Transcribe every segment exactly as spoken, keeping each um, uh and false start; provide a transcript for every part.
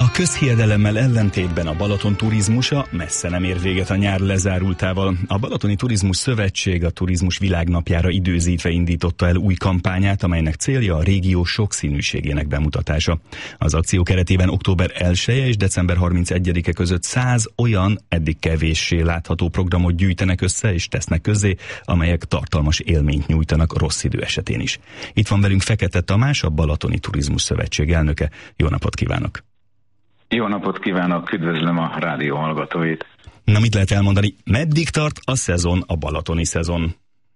A közhiedelemmel ellentétben a Balaton turizmusa messze nem ér véget a nyár lezárultával. A Balatoni Turizmus Szövetség a Turizmus Világnapjára időzítve indította el új kampányát, amelynek célja a régió sokszínűségének bemutatása. Az akció keretében október elseje és december harmincegyedike között száz olyan, eddig kevéssé látható programot gyűjtenek össze és tesznek közzé, amelyek tartalmas élményt nyújtanak rossz idő esetén is. Itt van velünk Fekete Tamás, a Balatoni Turizmus Szövetség elnöke. Jó napot kívánok! Jó napot kívánok, üdvözlöm a rádió hallgatóit. Na, mit lehet elmondani, meddig tart a szezon, a balatoni szezon?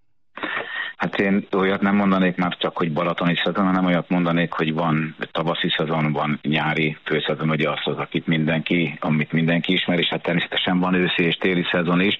Hát én olyat nem mondanék már csak, hogy balatoni szezon, hanem olyat mondanék, hogy van tavaszi szezon, van nyári főszezon, ugye az az, akit mindenki, amit mindenki ismer, és hát természetesen van őszi és téli szezon is,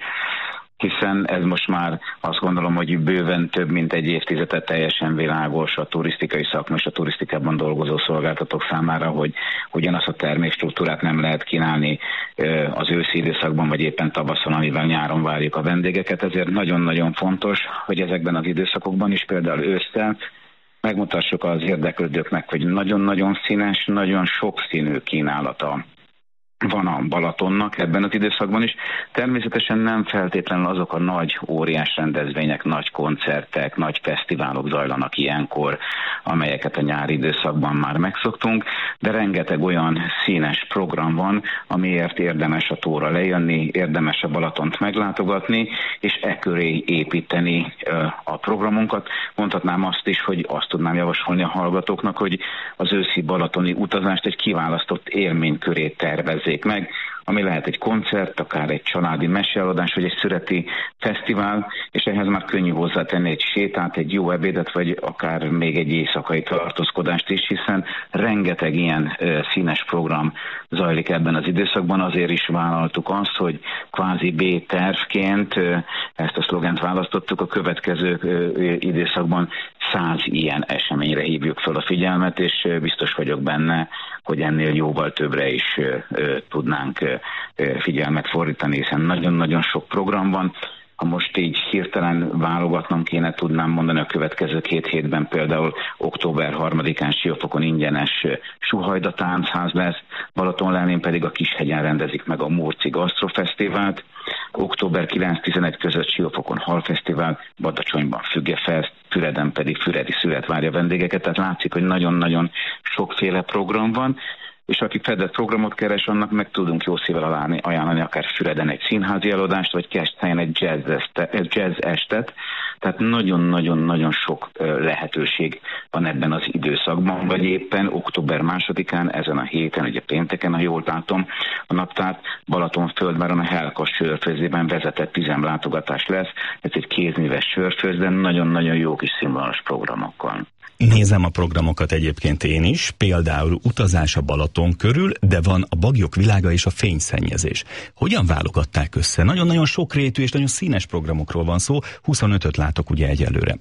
hiszen ez most már azt gondolom, hogy bőven több mint egy évtizede teljesen világos a turisztikai szakma és a turisztikában dolgozó szolgáltatók számára, hogy ugyanazt a termékstruktúrát nem lehet kínálni az őszi időszakban, vagy éppen tavaszon, amivel nyáron várjuk a vendégeket. Ezért nagyon-nagyon fontos, hogy ezekben az időszakokban is, például ősszel, megmutassuk az érdeklődőknek, hogy nagyon-nagyon színes, nagyon sokszínű kínálata van a Balatonnak ebben az időszakban is. Természetesen nem feltétlenül azok a nagy, óriás rendezvények, nagy koncertek, nagy fesztiválok zajlanak ilyenkor, amelyeket a nyári időszakban már megszoktunk, de rengeteg olyan színes program van, amiért érdemes a tóra lejönni, érdemes a Balatont meglátogatni, és e köré építeni a programunkat. Mondhatnám azt is, hogy azt tudnám javasolni a hallgatóknak, hogy az őszi balatoni utazást egy kiválasztott élmény köré tervezzék meg, ami lehet egy koncert, akár egy családi meseeladás, vagy egy szüreti fesztivál, és ehhez már könnyű hozzátenni egy sétát, egy jó ebédet, vagy akár még egy éjszakai tartózkodást is, hiszen rengeteg ilyen ö, színes program zajlik ebben az időszakban. Azért is vállaltuk azt, hogy kvázi B-tervként ö, ezt a szlogent választottuk, a következő ö, időszakban száz ilyen eseményre hívjuk fel a figyelmet, és ö, biztos vagyok benne, hogy ennél jóval többre is ö, ö, tudnánk ö, figyelmet fordítani, hiszen nagyon-nagyon sok program van. Ha most így hirtelen válogatnom kéne, tudnám mondani, a következő két hétben például október harmadikán Siófokon ingyenes Suhajda Táncház lesz, Balatonlellén pedig a Kishegyen rendezik meg a Murci Gasztrofesztivált, október kilenc-tizenegy között Siófokon Halfesztivál, Badacsonyban Fügefest, Füreden pedig Füredi Szület várja vendégeket, tehát látszik, hogy nagyon-nagyon sokféle program van, és aki fedett programot keres, annak meg tudunk jó szívvel ajánlani akár Füreden egy színházi előadást, vagy Keszthelyen egy jazz, este, jazz estet. Tehát nagyon-nagyon-nagyon sok lehetőség van ebben az időszakban, vagy éppen október másodikán, ezen a héten, ugye pénteken, ha jól látom, a naptárt Balatonföldváron a Helka sörfőzdében vezetett üzemlátogatás lesz. Ez egy kézműves sörfőzd, de nagyon-nagyon jó kis színvonalas programokkal. Nézem a programokat egyébként én is, például utazás a Balaton körül, de van a Baglyok világa és a fényszennyezés. Hogyan válogatták össze? Nagyon-nagyon sokrétű és nagyon színes programokról van szó, huszonötöt látok ugye egyelőre.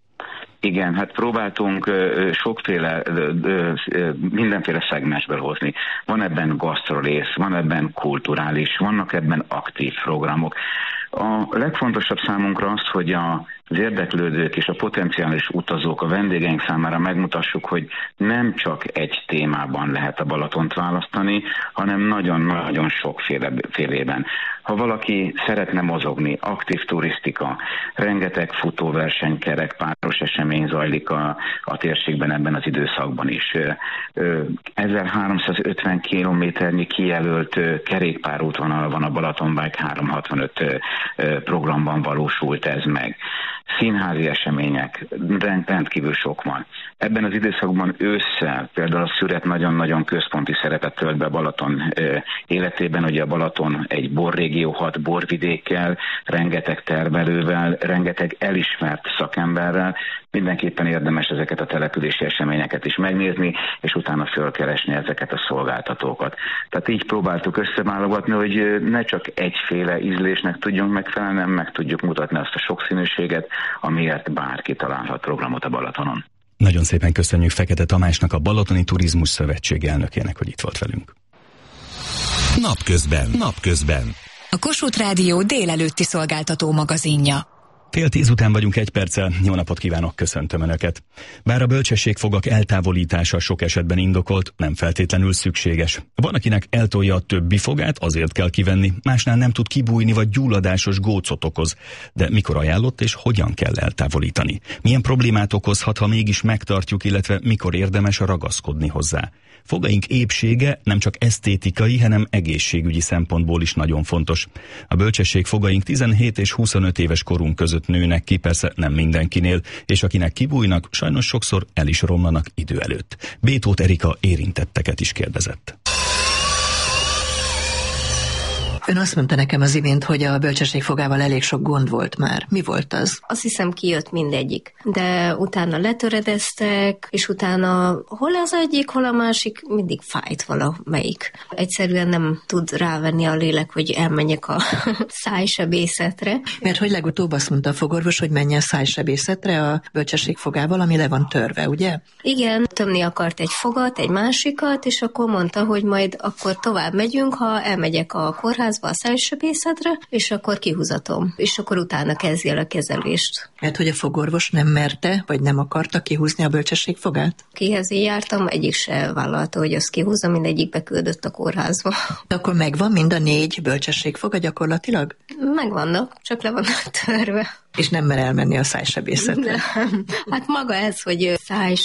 Igen, hát próbáltunk ö, sokféle, ö, ö, mindenféle szegmensből hozni. Van ebben gasztrorész, van ebben kulturális, vannak ebben aktív programok. A legfontosabb számunkra az, hogy a az érdeklődők és a potenciális utazók, a vendégeink számára megmutassuk, hogy nem csak egy témában lehet a Balatont választani, hanem nagyon-nagyon sokfélében. Ha valaki szeretne mozogni, aktív turisztika, rengeteg futóverseny, kerekpáros esemény zajlik a, a térségben ebben az időszakban is. ezerháromszázötven kilométernyi kijelölt kerékpárútvonal van a Balaton Bike háromszázhatvanöt programban valósult ez meg. Színházi események, rendkívül sok van. Ebben az időszakban ősszel például a szüret nagyon-nagyon központi szerepet tölt be Balaton életében. Ugye a Balaton egy borrégió, hat borvidékkel, rengeteg termelővel, rengeteg elismert szakemberrel. Mindenképpen érdemes ezeket a települési eseményeket is megnézni, és utána fölkeresni ezeket a szolgáltatókat. Tehát így próbáltuk összeválogatni, hogy ne csak egyféle ízlésnek tudjunk megfelelni, hanem meg tudjuk mutatni azt a sokszínűséget, amiért bárki találhat programot a Balatonon. Nagyon szépen köszönjük Fekete Tamásnak, a Balatoni Turizmus Szövetség elnökének, hogy itt volt velünk. Napközben. Napközben. A Kossuth Rádió délelőtti szolgáltató magazinja. Fél tíz után vagyunk egy perccel. Jó napot kívánok, köszöntöm Önöket. Bár a bölcsességfogak eltávolítása sok esetben indokolt, nem feltétlenül szükséges. Van, akinek eltolja a többi fogát, azért kell kivenni, másnál nem tud kibújni, vagy gyulladásos gócot okoz. De mikor ajánlott és hogyan kell eltávolítani? Milyen problémát okozhat, ha mégis megtartjuk, illetve mikor érdemes ragaszkodni hozzá? Fogaink épsége nem csak esztétikai, hanem egészségügyi szempontból is nagyon fontos. A bölcsesség fogaink tizenhét és huszonöt éves korunk között nőnek ki, persze nem mindenkinél, és akinek kibújnak, sajnos sokszor el is romlanak idő előtt. Bétót Erika érintetteket is kérdezett. Ön azt mondta nekem az imént, hogy a bölcsességfogával elég sok gond volt már. Mi volt az? Azt hiszem, kijött mindegyik. De utána letöredeztek, és utána hol az egyik, hol a másik, mindig fájt valamelyik. Egyszerűen nem tud rávenni a lélek, hogy elmenjek a szájsebészetre. Mert hogy legutóbb azt mondta a fogorvos, hogy menjen szájsebészetre a bölcsességfogával, ami le van törve, ugye? Igen, tömni akart egy fogat, egy másikat, és akkor mondta, hogy majd akkor tovább megyünk, ha elmegyek a kórházba, a szájsebészetre, és akkor kihúzatom. És akkor utána kezdje el a kezelést. Mert hogy a fogorvos nem merte, vagy nem akarta kihúzni a bölcsességfogát? Kihez én jártam, egyik se vállalta, hogy azt kihúzza, mindegyik beküldött a kórházba. De akkor megvan mind a négy bölcsességfoga gyakorlatilag? Megvannak, csak le vannak törve. És nem mer elmenni a szájsebészetre? Nem. Hát maga ez, hogy száj